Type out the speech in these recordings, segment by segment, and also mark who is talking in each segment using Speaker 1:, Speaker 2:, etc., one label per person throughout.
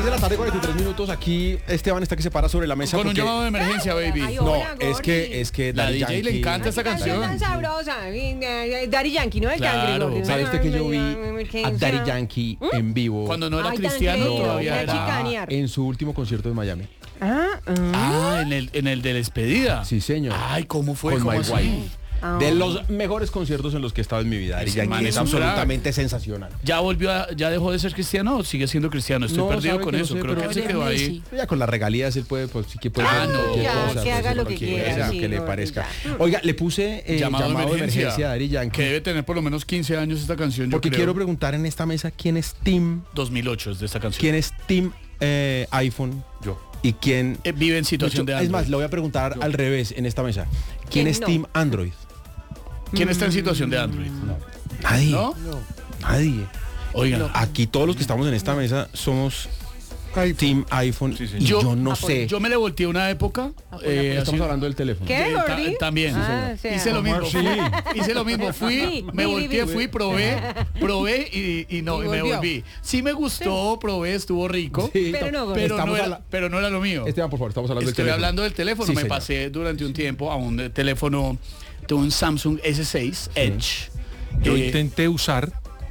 Speaker 1: de la tarde, 43 minutos. Aquí Esteban está que se para sobre la mesa.
Speaker 2: Con un llamado de emergencia, baby.
Speaker 3: Ay,
Speaker 1: No,
Speaker 3: hola,
Speaker 1: es que
Speaker 2: La
Speaker 1: Daddy
Speaker 2: DJ le
Speaker 1: Yankee...
Speaker 2: encanta esta canción.
Speaker 3: tan sabrosa. Daddy Yankee, ¿no? El
Speaker 2: Claro.
Speaker 3: cangrejo.
Speaker 1: ¿Sabe usted que yo vi a Daddy Yankee en vivo
Speaker 2: Cuando no era
Speaker 3: Ay, tan
Speaker 2: cristiano,
Speaker 3: querido,
Speaker 2: todavía
Speaker 3: era
Speaker 2: era.
Speaker 3: chicanear.
Speaker 1: en su último concierto en Miami?
Speaker 2: En el de la despedida.
Speaker 1: Sí, señor.
Speaker 2: Ay, ¿cómo fue?
Speaker 1: Con
Speaker 2: ¿Cómo
Speaker 1: My
Speaker 2: así?
Speaker 1: Wife. De los mejores conciertos en los que he estado en mi vida. Daddy
Speaker 2: Ese man
Speaker 1: Yankee
Speaker 2: es
Speaker 1: es
Speaker 2: un crack.
Speaker 1: absolutamente sensacional.
Speaker 2: ¿Ya dejó de ser cristiano o sigue siendo cristiano? Estoy
Speaker 1: No,
Speaker 2: perdido
Speaker 1: sabe
Speaker 2: con
Speaker 1: que no
Speaker 2: eso.
Speaker 1: sé,
Speaker 2: Creo que
Speaker 1: pero-
Speaker 2: él se quedó ahí.
Speaker 1: Ya con las regalías él puede, pues sí que puede
Speaker 2: Ah,
Speaker 1: hacer
Speaker 2: no,
Speaker 1: cualquier
Speaker 2: ya,
Speaker 1: cosa,
Speaker 3: que
Speaker 1: puede
Speaker 3: haga
Speaker 1: hacer
Speaker 3: lo que quiera, sí,
Speaker 1: que le
Speaker 3: no,
Speaker 1: parezca.
Speaker 3: ya.
Speaker 1: Oiga, le puse
Speaker 2: Llamado de emergencia.
Speaker 1: a Daddy Yankee.
Speaker 2: Que debe tener por lo menos 15 años esta canción, yo
Speaker 1: Porque
Speaker 2: creo.
Speaker 1: quiero preguntar en esta mesa quién es Team
Speaker 2: 2008 es de esta canción.
Speaker 1: ¿Quién es Team iPhone?
Speaker 2: Yo.
Speaker 1: ¿Y quién?
Speaker 2: Vive en situación de Android.
Speaker 1: Es más, le voy a preguntar al revés en esta mesa. ¿Quién
Speaker 3: ¿Quién
Speaker 1: es
Speaker 3: no?
Speaker 1: Team Android?
Speaker 2: ¿Quién está en situación de Android?
Speaker 1: Nadie.
Speaker 2: ¿No?
Speaker 1: Nadie.
Speaker 2: Oigan,
Speaker 1: Aquí todos los que estamos en esta mesa somos Team iPhone.
Speaker 2: Sí,
Speaker 1: Y
Speaker 2: señor.
Speaker 1: yo no sé.
Speaker 2: yo me le volteé una época.
Speaker 1: Estamos hablando del teléfono.
Speaker 3: ¿Qué, Gordy?
Speaker 2: También.
Speaker 3: Ah, o sea.
Speaker 2: Hice lo mismo.
Speaker 1: Sí.
Speaker 2: Hice lo mismo. Fui, me volteé, fui, probé y no, y me
Speaker 3: volvió.
Speaker 2: volví. Sí me gustó, probé, estuvo rico.
Speaker 1: Sí,
Speaker 3: Pero no, Gordy.
Speaker 2: Pero no era lo mío.
Speaker 1: Esteban, por favor, estamos hablando del
Speaker 2: Estoy
Speaker 1: teléfono.
Speaker 2: hablando del teléfono.
Speaker 1: Sí,
Speaker 2: Me
Speaker 1: señor.
Speaker 2: pasé durante un tiempo a un teléfono de un Samsung S6 Edge.
Speaker 4: Yo intenté usar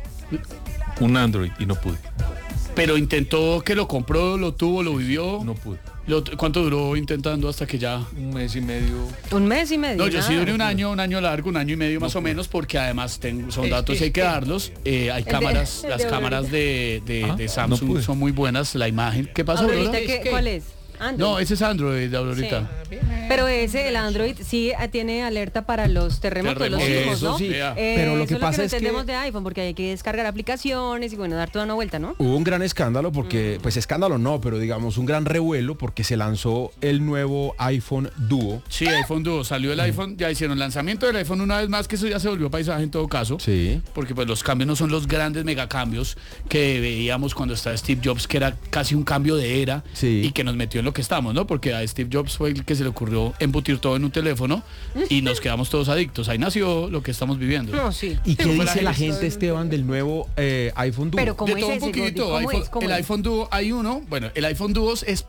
Speaker 4: un Android y no pude.
Speaker 2: Pero intentó que lo compró, lo tuvo, lo vivió.
Speaker 4: No pude.
Speaker 2: ¿Cuánto duró intentando hasta que ya?
Speaker 4: Un mes y medio.
Speaker 3: Un mes y medio.
Speaker 2: No, yo sí
Speaker 3: nada.
Speaker 2: duré un año largo, un año y medio más o menos, porque además son datos y hay que darlos. Hay cámaras,
Speaker 3: el
Speaker 2: las
Speaker 3: de
Speaker 2: cámaras de
Speaker 4: no
Speaker 2: Samsung
Speaker 4: pude.
Speaker 2: son muy buenas, la imagen. ¿Qué pasa, Aurora?
Speaker 3: ¿Ahorita cuál es? Android.
Speaker 2: No, ese es Android, Aurorita.
Speaker 3: Pero el Android sí tiene alerta para los terremotos, los sismos,
Speaker 1: Eso
Speaker 3: ¿no?
Speaker 1: sí.
Speaker 2: Vea.
Speaker 1: Pero lo que
Speaker 3: eso
Speaker 1: pasa
Speaker 3: no
Speaker 1: es que
Speaker 3: entendemos de iPhone, porque hay que descargar aplicaciones y bueno, dar toda una vuelta, ¿no?
Speaker 1: hubo un gran escándalo porque, pues escándalo no, pero digamos un gran revuelo porque se lanzó el nuevo iPhone Duo.
Speaker 2: Sí, iPhone Duo, salió el iPhone, ya hicieron lanzamiento del iPhone una vez más, que eso ya se volvió paisaje en todo caso.
Speaker 1: Sí.
Speaker 2: Porque pues los cambios no son los grandes megacambios que veíamos cuando estaba Steve Jobs, que era casi un cambio de era
Speaker 1: Sí.
Speaker 2: y que nos metió en lo que estamos, ¿no? Porque a Steve Jobs fue el que se le ocurrió embutir todo en un teléfono y nos quedamos todos adictos. Ahí nació lo que estamos viviendo.
Speaker 3: No, sí.
Speaker 1: ¿Y qué
Speaker 2: Pero
Speaker 1: dice la
Speaker 2: gente-
Speaker 1: gente, Esteban, del nuevo iPhone Duo?
Speaker 3: Pero ¿cómo
Speaker 2: De
Speaker 3: es
Speaker 2: todo un
Speaker 3: ese, Gordy?
Speaker 2: poquito.
Speaker 3: ¿Cómo
Speaker 2: iPhone-
Speaker 3: es? ¿Cómo
Speaker 2: el
Speaker 3: es?
Speaker 2: iPhone Duo hay uno, bueno, el iPhone Duo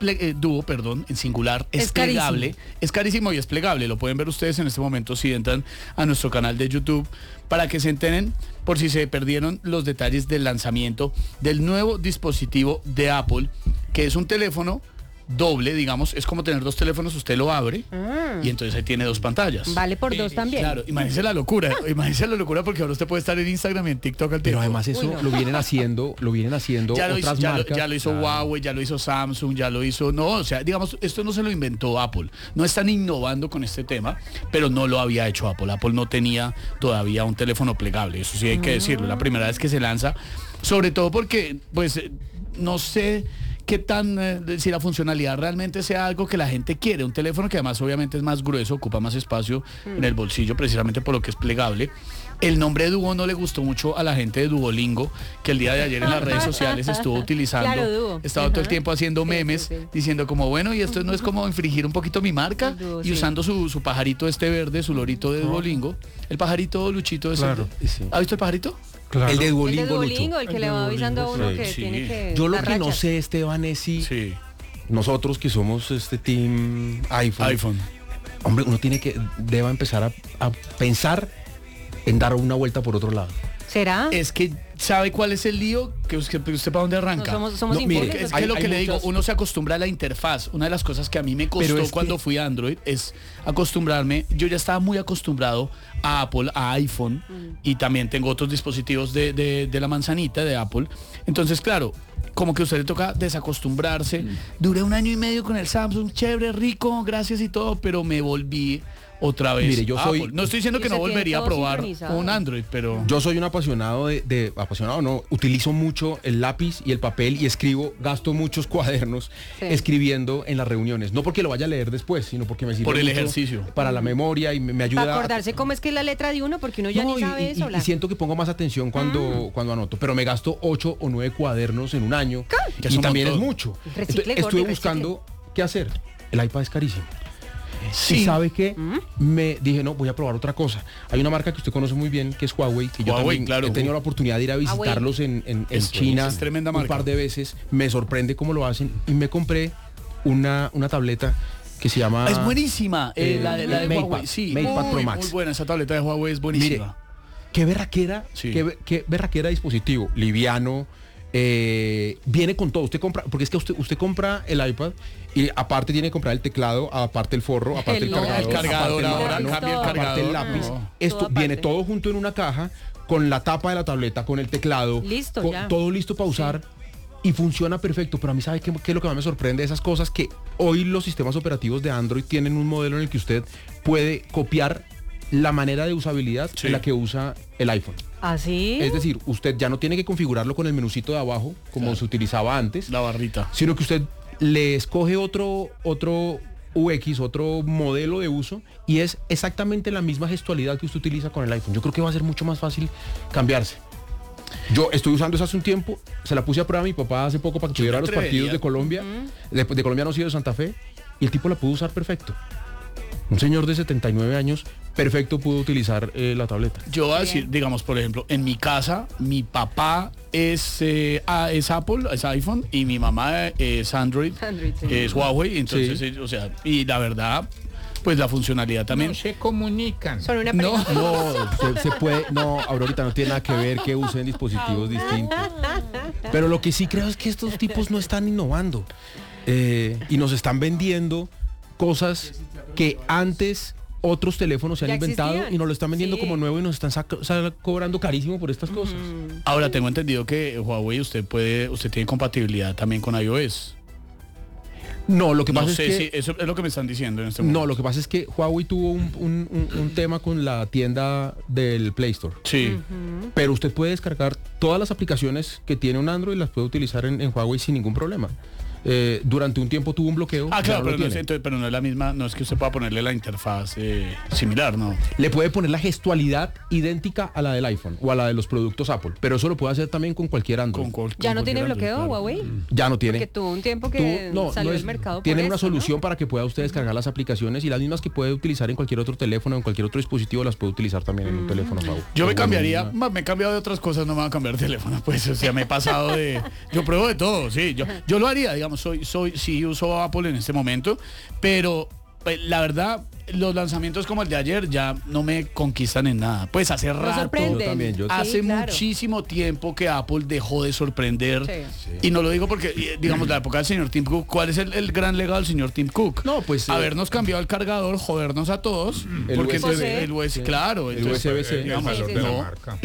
Speaker 2: en singular, es plegable, es carísimo y es plegable. Lo pueden ver ustedes en este momento si entran a nuestro canal de YouTube para que se enteren por si se perdieron los detalles del lanzamiento del nuevo dispositivo de Apple, que es un teléfono doble, digamos, es como tener dos teléfonos, usted lo abre y entonces ahí tiene dos pantallas.
Speaker 3: Vale por dos también.
Speaker 2: Claro, imagínese la locura porque ahora usted puede estar en Instagram y en TikTok al
Speaker 1: Pero
Speaker 2: tiempo.
Speaker 1: además eso
Speaker 3: Uy, no.
Speaker 1: lo vienen haciendo
Speaker 2: ya lo hizo,
Speaker 1: otras marcas.
Speaker 2: ya lo hizo Huawei, ya lo hizo Samsung, ya lo hizo, no, o sea, digamos, esto no se lo inventó Apple, no están innovando con este tema, pero no lo había hecho Apple no tenía todavía un teléfono plegable, eso sí hay que decirlo, la primera vez que se lanza, sobre todo porque, pues, no sé qué tan, si la funcionalidad realmente sea algo que la gente quiere, un teléfono que además obviamente es más grueso, ocupa más espacio en el bolsillo precisamente por lo que es plegable. El nombre Duo no le gustó mucho a la gente de Duolingo, que el día de ayer en las redes sociales estuvo utilizando,
Speaker 3: Claro, Duo.
Speaker 2: estaba todo el
Speaker 3: Ajá.
Speaker 2: tiempo haciendo memes,
Speaker 3: Sí.
Speaker 2: diciendo como, bueno, y esto no es como infringir un poquito mi marca,
Speaker 3: El Duo,
Speaker 2: y
Speaker 3: sí.
Speaker 2: usando su pajarito este verde, su lorito de Duolingo, el pajarito Luchito ese.
Speaker 4: Claro.
Speaker 1: Sí.
Speaker 2: ¿Ha visto el pajarito?
Speaker 4: Claro.
Speaker 1: El de
Speaker 3: El
Speaker 1: Duolingo,
Speaker 3: de Duolingo,
Speaker 1: Lucho.
Speaker 3: el que
Speaker 4: El
Speaker 3: le
Speaker 4: de
Speaker 3: va avisando a uno
Speaker 4: Duolingo,
Speaker 3: que
Speaker 2: sí.
Speaker 3: tiene que
Speaker 1: Yo lo
Speaker 3: dar
Speaker 1: que no
Speaker 3: rachas.
Speaker 1: sé, Esteban, es si
Speaker 2: Sí.
Speaker 1: nosotros que somos este team
Speaker 2: iPhone.
Speaker 1: hombre, uno debe empezar a pensar en dar una vuelta por otro lado.
Speaker 3: ¿Será?
Speaker 2: Es que, ¿sabe cuál es el lío? Que usted para dónde arranca.
Speaker 3: No, somos
Speaker 1: No, mire,
Speaker 3: impunes,
Speaker 2: Es
Speaker 3: ¿o
Speaker 2: que
Speaker 3: qué?
Speaker 2: lo que
Speaker 1: hay
Speaker 2: le digo,
Speaker 1: muchas-
Speaker 2: uno se acostumbra a la interfaz. Una de las cosas que a mí me
Speaker 1: Pero
Speaker 2: costó
Speaker 1: es
Speaker 2: cuando
Speaker 1: que-
Speaker 2: fui a Android es acostumbrarme. Yo ya estaba muy acostumbrado a Apple, a iPhone, y también tengo otros dispositivos de la manzanita de Apple. Entonces, claro, como que a usted le toca desacostumbrarse. Duré un año y medio con el Samsung, chévere, rico, gracias y todo, pero me volví otra vez.
Speaker 1: Mire, yo
Speaker 2: a
Speaker 1: soy-
Speaker 2: Apple. No estoy diciendo
Speaker 3: Y
Speaker 2: que no
Speaker 3: se tiene
Speaker 2: volvería a
Speaker 3: todo
Speaker 2: probar
Speaker 3: sincronizado.
Speaker 2: un Android, pero...
Speaker 1: Yo soy un apasionado apasionado no, utilizo mucho el lápiz y el papel y gasto muchos cuadernos
Speaker 3: Sí.
Speaker 1: escribiendo en las reuniones. No porque lo vaya a leer después, sino porque me sirve
Speaker 2: Por el
Speaker 1: mucho
Speaker 2: ejercicio.
Speaker 1: para la memoria y me ayuda
Speaker 3: Para acordarse cómo es que es la letra de uno, porque uno ya
Speaker 1: No,
Speaker 3: ni sabe eso.
Speaker 1: y siento que pongo más atención cuando anoto, pero me gasto 8 o 9 cuadernos en un año
Speaker 2: Que es
Speaker 1: y
Speaker 2: un
Speaker 1: también
Speaker 2: montón.
Speaker 1: es mucho.
Speaker 3: Recicle,
Speaker 1: Entonces, estuve
Speaker 3: Gordy,
Speaker 1: buscando qué hacer. El iPad es carísimo.
Speaker 2: Sí.
Speaker 1: Y sabe que me dije, no, voy a probar otra cosa. Hay una marca que usted conoce muy bien, que es Huawei, que yo
Speaker 2: Huawei,
Speaker 1: también
Speaker 2: claro.
Speaker 1: he tenido la oportunidad de ir a visitarlos en
Speaker 2: Es
Speaker 1: China
Speaker 2: es tremenda
Speaker 1: un
Speaker 2: marca.
Speaker 1: par de veces. Me sorprende cómo lo hacen y me compré una tableta que se llama...
Speaker 2: Es buenísima. La de
Speaker 1: MatePad,
Speaker 2: Huawei. Sí,
Speaker 1: MatePad Pro
Speaker 2: muy,
Speaker 1: Max.
Speaker 2: muy buena. Esa tableta de Huawei es buenísima.
Speaker 1: Mire, qué berraquera,
Speaker 2: Sí.
Speaker 1: qué berraquera dispositivo, liviano, viene con todo. Usted compra, porque es que usted compra el iPad y aparte tiene que comprar el teclado, aparte el forro, aparte el
Speaker 3: No,
Speaker 1: cargador,
Speaker 2: el cargador
Speaker 1: aparte
Speaker 2: ahora,
Speaker 1: mano,
Speaker 2: cambia el
Speaker 1: aparte
Speaker 2: cargador.
Speaker 1: el lápiz.
Speaker 2: No.
Speaker 1: Esto
Speaker 3: Todo
Speaker 1: viene
Speaker 3: aparte.
Speaker 1: todo junto en una caja con la tapa de la tableta, con el teclado,
Speaker 3: Listo,
Speaker 1: con
Speaker 3: ya.
Speaker 1: todo listo para usar. Y funciona perfecto, pero a mí ¿sabe qué es lo que más me sorprende? Esas cosas que hoy los sistemas operativos de Android tienen un modelo en el que usted puede copiar la manera de usabilidad
Speaker 2: Sí.
Speaker 1: en la que usa el iPhone.
Speaker 3: ¿Así?
Speaker 1: Es decir, usted ya no tiene que configurarlo con el menucito de abajo, como se utilizaba antes,
Speaker 2: La barrita.
Speaker 1: sino que usted le escoge otro UX, otro modelo de uso, y es exactamente la misma gestualidad que usted utiliza con el iPhone. Yo creo que va a ser mucho más fácil cambiarse. Yo estoy usando eso hace un tiempo, se la puse a prueba a mi papá hace poco para que
Speaker 2: Yo
Speaker 1: pudiera
Speaker 2: me
Speaker 1: los partidos
Speaker 2: atrevería.
Speaker 1: de Colombia, de Colombia no, sí, de Santa Fe, y el tipo la pudo usar perfecto. Un señor de 79 años, perfecto, pudo utilizar la tableta.
Speaker 2: Yo voy a decir, digamos, por ejemplo, en mi casa, mi papá es Apple, es iPhone, y mi mamá es Android,
Speaker 3: Android, sí.
Speaker 2: es Huawei. Entonces,
Speaker 1: Sí.
Speaker 2: o sea, y la verdad, pues la funcionalidad también.
Speaker 4: No se comunican.
Speaker 3: Son una
Speaker 2: No.
Speaker 3: pareja.
Speaker 1: No, se puede, no, Aurorita, no tiene nada que ver que usen dispositivos distintos. Pero lo que sí creo es que estos tipos no están innovando y nos están vendiendo cosas que antes otros teléfonos se han
Speaker 3: Ya
Speaker 1: inventado
Speaker 3: existían.
Speaker 1: y nos lo están vendiendo
Speaker 3: Sí.
Speaker 1: como nuevo y nos están cobrando carísimo por estas cosas.
Speaker 2: Ahora tengo entendido que Huawei usted tiene compatibilidad también con iOS.
Speaker 1: No, lo que
Speaker 2: No
Speaker 1: pasa
Speaker 2: sé
Speaker 1: es
Speaker 2: si
Speaker 1: que...
Speaker 2: eso es lo que me están diciendo en este momento.
Speaker 1: No, lo que pasa es que Huawei tuvo un tema con la tienda del Play Store.
Speaker 2: Sí.
Speaker 1: Pero usted puede descargar todas las aplicaciones que tiene un Android y las puede utilizar en Huawei sin ningún problema. Durante un tiempo tuvo un bloqueo.
Speaker 2: Ah,
Speaker 1: ya
Speaker 2: claro,
Speaker 1: no lo
Speaker 2: pero no, es,
Speaker 1: tiene.
Speaker 2: entonces, pero no es la misma, no es que usted pueda ponerle la interfaz similar, ¿no?
Speaker 1: Le puede poner la gestualidad idéntica a la del iPhone o a la de los productos Apple, pero eso lo puede hacer también con cualquier Android.
Speaker 3: ¿Ya no tiene
Speaker 2: cualquier
Speaker 3: bloqueo
Speaker 2: Android, claro.
Speaker 3: Huawei?
Speaker 1: Ya no tiene.
Speaker 3: Porque tuvo un tiempo que salió del mercado.
Speaker 1: Tienen
Speaker 3: por
Speaker 1: una
Speaker 3: eso, ¿no?
Speaker 1: solución para que pueda usted descargar las aplicaciones y las mismas que puede utilizar en cualquier otro teléfono, en cualquier otro dispositivo, las puede utilizar también en un teléfono Huawei.
Speaker 2: Yo me
Speaker 1: Pero
Speaker 2: cambiaría,
Speaker 1: bueno,
Speaker 2: me he cambiado de otras cosas, no me voy a cambiar de teléfono, pues, o sea, me he pasado de, yo pruebo de todo, sí, yo lo haría, digamos, sí uso Apple en este momento, pero la verdad, los lanzamientos como el de ayer ya no me conquistan en nada, pues hace rato,
Speaker 3: sorprenden.
Speaker 1: Yo también, yo-
Speaker 2: hace
Speaker 3: Sí, claro.
Speaker 2: muchísimo tiempo que Apple dejó de sorprender,
Speaker 3: Sí.
Speaker 2: y no lo digo porque, digamos, la época del señor Tim Cook, ¿cuál es el gran legado del señor Tim Cook?
Speaker 1: No, pues,
Speaker 2: habernos cambiado el cargador, jodernos a todos,
Speaker 1: El
Speaker 2: porque
Speaker 1: USB.
Speaker 2: entonces el USB, claro,
Speaker 1: El
Speaker 2: entonces,
Speaker 1: USB-C.
Speaker 4: El valor
Speaker 3: Sí,
Speaker 4: de
Speaker 3: sí,
Speaker 4: la
Speaker 2: no.
Speaker 4: marca.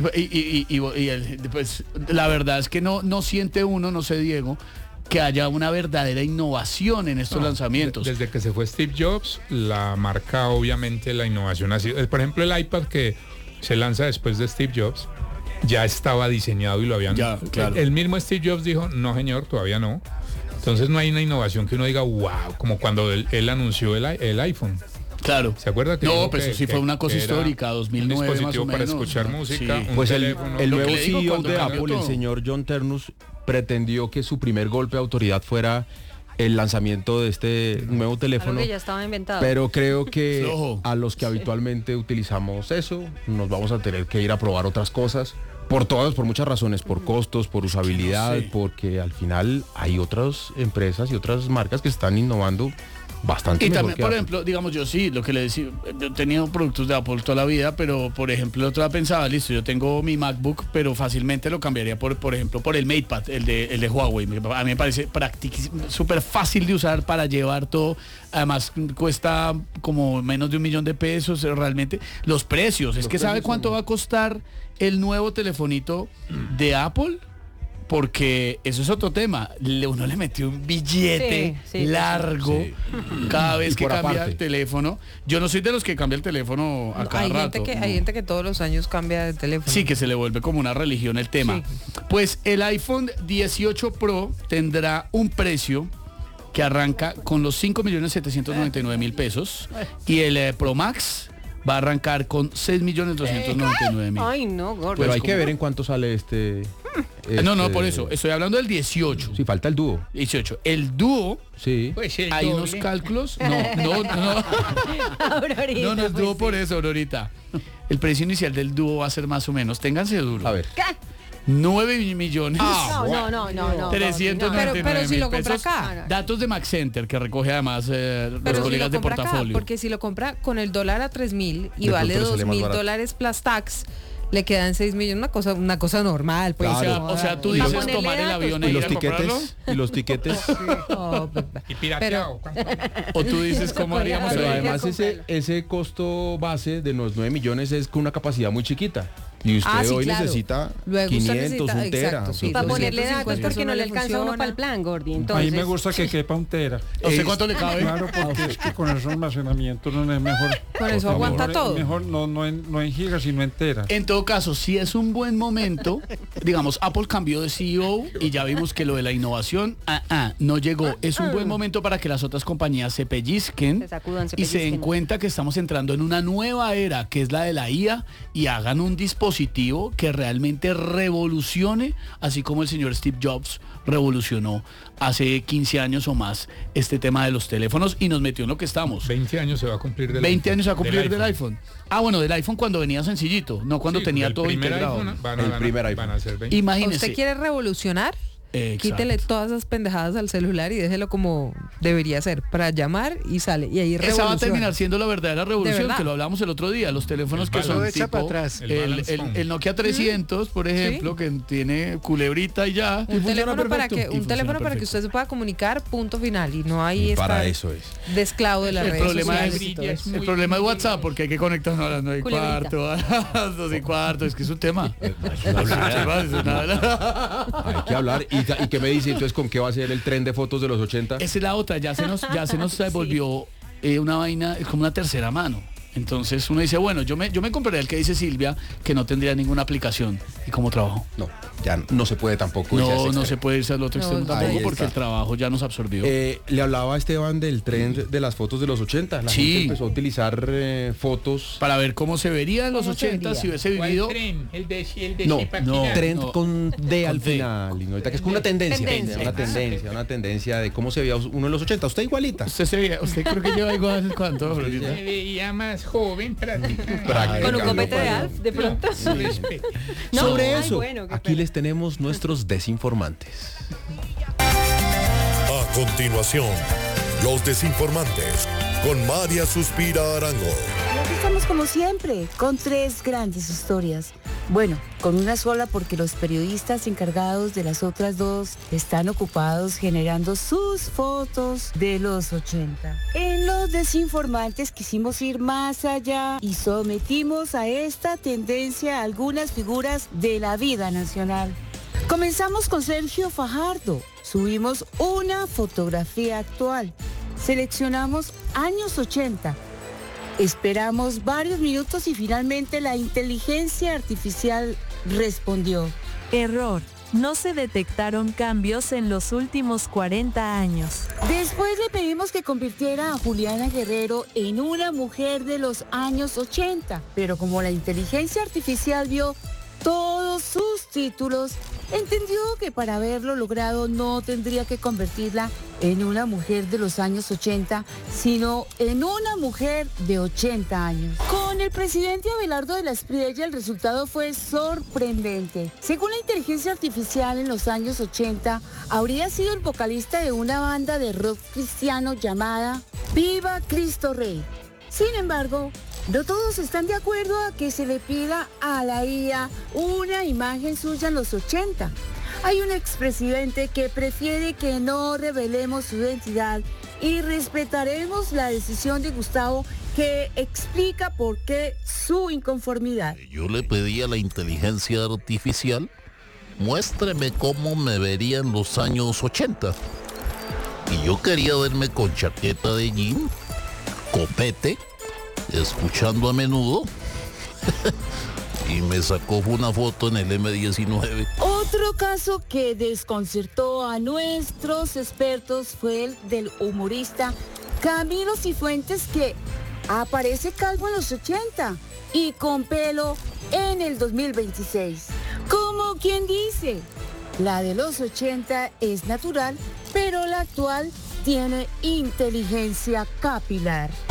Speaker 2: Pues la verdad es que no siente uno, no sé Diego, que haya una verdadera innovación en estos
Speaker 4: No,
Speaker 2: lanzamientos.
Speaker 4: Desde que se fue Steve Jobs, la marca, obviamente, la innovación ha sido. Por ejemplo, el iPad que se lanza después de Steve Jobs, ya estaba diseñado y lo habían.
Speaker 2: Ya, claro.
Speaker 4: El mismo Steve Jobs dijo, no, señor, todavía no. Entonces no hay una innovación que uno diga, wow, como cuando él anunció el iPhone.
Speaker 2: Claro.
Speaker 4: ¿Se acuerda que
Speaker 2: No,
Speaker 4: dijo
Speaker 2: pues
Speaker 4: que-
Speaker 2: eso sí
Speaker 4: que-
Speaker 2: fue una cosa
Speaker 4: que era
Speaker 2: histórica, 2009
Speaker 4: un dispositivo
Speaker 2: más o
Speaker 4: para
Speaker 2: menos.
Speaker 4: escuchar música,
Speaker 2: Sí.
Speaker 4: un
Speaker 1: Pues
Speaker 4: teléfono.
Speaker 1: el
Speaker 2: Lo que
Speaker 1: nuevo
Speaker 2: le digo
Speaker 1: CEO
Speaker 2: cuando
Speaker 1: de
Speaker 2: cambió
Speaker 1: Apple, el
Speaker 2: todo.
Speaker 1: señor John Ternus, pretendió que su primer golpe de autoridad fuera el lanzamiento de este nuevo
Speaker 3: Algo
Speaker 1: teléfono.
Speaker 3: que ya estaba inventado.
Speaker 1: Pero creo que
Speaker 2: Flojo.
Speaker 1: a los que habitualmente utilizamos eso, nos vamos a tener que ir a probar otras cosas. Por muchas razones, por costos, por usabilidad,
Speaker 2: sé.
Speaker 1: porque al final hay otras empresas y otras marcas que están innovando bastante
Speaker 2: Y
Speaker 1: mejor
Speaker 2: también,
Speaker 1: que
Speaker 2: por
Speaker 1: Apple.
Speaker 2: ejemplo, digamos, yo sí, lo que le decía, yo he tenido productos de Apple toda la vida, pero por ejemplo, otra pensaba, listo, yo tengo mi MacBook, pero fácilmente lo cambiaría por ejemplo, por el MatePad, el de Huawei. A mí me parece súper fácil de usar para llevar todo. Además, cuesta como menos de $1 millón realmente. Los precios, es
Speaker 1: Los
Speaker 2: que ¿sabe
Speaker 1: precios
Speaker 2: cuánto
Speaker 1: son-
Speaker 2: va a costar el nuevo telefonito de Apple? Porque eso es otro tema. Uno le metió un billete
Speaker 3: Sí, sí,
Speaker 2: largo cada vez
Speaker 1: Y
Speaker 2: que
Speaker 1: por
Speaker 2: cambia
Speaker 1: aparte.
Speaker 2: el teléfono. Yo no soy de los que cambia el teléfono a cada
Speaker 5: Hay
Speaker 2: rato.
Speaker 5: gente, que,
Speaker 2: no.
Speaker 5: hay gente que todos los años cambia de teléfono.
Speaker 2: Sí, que se le vuelve como una religión el tema.
Speaker 5: Sí.
Speaker 2: Pues el iPhone 18 Pro tendrá un precio que arranca con los 5.799.000 pesos y el Pro Max va a arrancar con 6.299.000.
Speaker 3: Ay, no, gordo.
Speaker 1: Pero hay
Speaker 2: pues,
Speaker 1: que
Speaker 2: como-
Speaker 1: ver en cuánto sale este
Speaker 2: No, por eso. Estoy hablando del 18.
Speaker 1: Sí, falta el dúo.
Speaker 2: 18. El dúo,
Speaker 1: Sí.
Speaker 4: Pues el
Speaker 2: hay
Speaker 4: doble.
Speaker 2: unos cálculos. No.
Speaker 3: Aurorita,
Speaker 2: No es
Speaker 3: pues
Speaker 2: dúo
Speaker 3: sí.
Speaker 2: por eso, Aurorita. El precio inicial del dúo va a ser más o menos, ténganse duro.
Speaker 1: A ver.
Speaker 2: 9 millones.
Speaker 3: No.
Speaker 2: 399
Speaker 5: Pero si
Speaker 2: mil
Speaker 5: lo compra
Speaker 2: pesos.
Speaker 5: acá.
Speaker 2: Datos de Max Center, que recoge además los
Speaker 5: Pero si
Speaker 2: colegas
Speaker 5: lo
Speaker 2: de
Speaker 5: compra acá,
Speaker 2: portafolio.
Speaker 5: porque si lo compra con el dólar a 3.000 y
Speaker 1: De
Speaker 5: vale
Speaker 1: pronto le sale más barato.
Speaker 5: $2.000 plus tax, le quedan 6 millones, una cosa normal. Pues,
Speaker 1: Claro.
Speaker 2: O sea, tú
Speaker 3: Para
Speaker 2: dices
Speaker 3: ponerle
Speaker 2: tomar el
Speaker 3: datos,
Speaker 2: avión
Speaker 1: ¿Y
Speaker 2: e ir
Speaker 1: los
Speaker 2: a comprarlo.
Speaker 1: tiquetes? ¿Y los tiquetes?
Speaker 5: no,
Speaker 4: Y pirateado.
Speaker 2: O tú dices cómo haríamos
Speaker 1: Pero
Speaker 3: Pero
Speaker 2: ahí.
Speaker 1: además ese costo base de los 9 millones es con una capacidad muy chiquita. Y usted
Speaker 5: Ah, sí,
Speaker 1: hoy
Speaker 5: claro.
Speaker 1: necesita
Speaker 5: Luego usted
Speaker 1: 500,
Speaker 5: necesita-
Speaker 1: un tera.
Speaker 5: exacto, sí,
Speaker 3: Para
Speaker 5: 250
Speaker 3: ponerle datos porque no le alcanza a uno
Speaker 5: funciona.
Speaker 3: para el plan, Gordy.
Speaker 6: A
Speaker 3: Entonces,
Speaker 6: mí me gusta que quepa un tera.
Speaker 2: ¿A usted cuánto le cabe?
Speaker 6: Claro, porque es que con esos almacenamientos no es mejor.
Speaker 5: Con eso
Speaker 1: favor.
Speaker 5: aguanta todo.
Speaker 6: Mejor no en gigas, sino en teras.
Speaker 2: En todo caso, si es un buen momento, digamos, Apple cambió de CEO y ya vimos que lo de la innovación no llegó. Es un buen momento para que las otras compañías se pellizquen
Speaker 3: Se sacudan, se
Speaker 2: y se den
Speaker 3: pellizquen.
Speaker 2: cuenta que estamos entrando en una nueva era, que es la de la IA, y hagan un dispositivo que realmente revolucione, así como el señor Steve Jobs revolucionó hace 15 años o más este tema de los teléfonos y nos metió en lo que estamos.
Speaker 4: 20 años se va a cumplir del
Speaker 2: 20
Speaker 4: iPhone,
Speaker 2: años a cumplir del iPhone. Bueno, del iPhone cuando venía sencillito, no cuando
Speaker 4: Sí,
Speaker 2: tenía
Speaker 4: del
Speaker 2: todo
Speaker 4: primer
Speaker 2: integrado.
Speaker 4: iPhone
Speaker 1: El primer iPhone.
Speaker 4: van a ser 20.
Speaker 2: Imagínese.
Speaker 5: ¿Usted quiere revolucionar?
Speaker 2: Exacto.
Speaker 5: Quítele todas esas pendejadas al celular y déjelo como debería ser, para llamar y sale. Y ahí
Speaker 2: Esa va a
Speaker 5: revoluciona.
Speaker 2: terminar siendo la verdadera revolución,
Speaker 5: verdad.
Speaker 2: que lo hablamos el otro día. Los teléfonos
Speaker 4: El
Speaker 2: que son
Speaker 4: balance.
Speaker 2: tipo
Speaker 7: para atrás.
Speaker 4: El
Speaker 2: el,
Speaker 4: balance
Speaker 2: el-
Speaker 4: phone.
Speaker 2: el Nokia 300, por ejemplo, que tiene culebrita y ya.
Speaker 5: Un teléfono para que
Speaker 2: Y funciona
Speaker 5: usted
Speaker 2: perfecto.
Speaker 5: se pueda comunicar, punto final. Y no hay
Speaker 1: Y para
Speaker 5: estar
Speaker 1: eso es.
Speaker 5: de esclavo de las
Speaker 2: El
Speaker 5: redes
Speaker 2: problema,
Speaker 5: sociales
Speaker 2: es,
Speaker 5: y todo eso.
Speaker 2: el problema es WhatsApp, porque hay que conectarnos a las 9 y
Speaker 3: Culebrita.
Speaker 2: cuarto, a las 2 y cuarto. Es que es un tema.
Speaker 1: Hay que hablar. ¿Y qué me dice entonces con qué va a ser el tren de fotos de los 80?
Speaker 2: Esa es la otra, ya se nos volvió una vaina, es como una tercera mano. Entonces uno dice, bueno, yo me compraría el que dice Silvia, que no tendría ninguna aplicación. ¿Y cómo trabajo?
Speaker 1: No, ya no se puede tampoco. irse a ese
Speaker 2: No
Speaker 1: extremo.
Speaker 2: se puede irse al otro
Speaker 5: No,
Speaker 2: extremo
Speaker 5: no.
Speaker 2: tampoco
Speaker 1: Ahí
Speaker 2: porque
Speaker 1: está.
Speaker 2: el trabajo ya nos absorbió.
Speaker 1: Le hablaba a Esteban del trend de las fotos de los 80. La
Speaker 2: Sí.
Speaker 1: gente empezó a utilizar fotos.
Speaker 2: Para ver cómo se vería en los
Speaker 3: ¿Cómo se
Speaker 2: 80
Speaker 3: vería?
Speaker 2: si hubiese
Speaker 4: ¿Cuál
Speaker 2: vivido.
Speaker 4: tren? El de
Speaker 1: No,
Speaker 4: Zipaquirá.
Speaker 1: trend
Speaker 2: no.
Speaker 1: con D al
Speaker 2: Con D.
Speaker 1: final. Y ahorita que es como una tendencia.
Speaker 3: Tendencia.
Speaker 1: Una tendencia de cómo se veía uno en los 80. Usted igualita.
Speaker 2: Usted creo que lleva igual cuánto, Florita?
Speaker 4: Me veía más joven prácticamente.
Speaker 3: con un
Speaker 1: Practicando
Speaker 3: copete de
Speaker 1: para-
Speaker 3: Alf, de pronto.
Speaker 4: Respete.
Speaker 3: No,
Speaker 1: Sobre
Speaker 3: ay,
Speaker 1: eso,
Speaker 3: bueno, qué
Speaker 1: aquí
Speaker 3: pena.
Speaker 1: les tenemos nuestros desinformantes.
Speaker 8: A continuación, los desinformantes con María Suspira Arango.
Speaker 9: Y aquí estamos como siempre, con 3 grandes historias. Bueno, con una sola porque los periodistas encargados de las otras 2 están ocupados generando sus fotos de los 80. En los desinformantes quisimos ir más allá y sometimos a esta tendencia a algunas figuras de la vida nacional. Comenzamos con Sergio Fajardo. Subimos una fotografía actual. Seleccionamos años 80. Esperamos varios minutos y finalmente la inteligencia artificial respondió.
Speaker 10: Error. No se detectaron cambios en los últimos 40 años.
Speaker 9: Después le pedimos que convirtiera a Juliana Guerrero en una mujer de los años 80, pero como la inteligencia artificial vio todos sus títulos, entendió que para haberlo logrado no tendría que convertirla en una mujer de los años 80, sino en una mujer de 80 años. Con el presidente Abelardo de la Espriella el resultado fue sorprendente. Según la inteligencia artificial en los años 80, habría sido el vocalista de una banda de rock cristiano llamada Viva Cristo Rey. Sin embargo, no todos están de acuerdo a que se le pida a la IA una imagen suya en los 80. Hay un expresidente que prefiere que no revelemos su identidad y respetaremos la decisión de Gustavo, que explica por qué su inconformidad.
Speaker 11: Yo le pedí a la inteligencia artificial, muéstreme cómo me vería en los años 80. Y yo quería verme con chaqueta de jean, copete, escuchando a Menudo. Y me sacó una foto en el M19.
Speaker 9: Otro caso que desconcertó a nuestros expertos fue el del humorista Camilo Cifuentes, que aparece calvo en los 80 y con pelo en el 2026. Como quien dice, la de los 80 es natural, pero la actual tiene inteligencia capilar.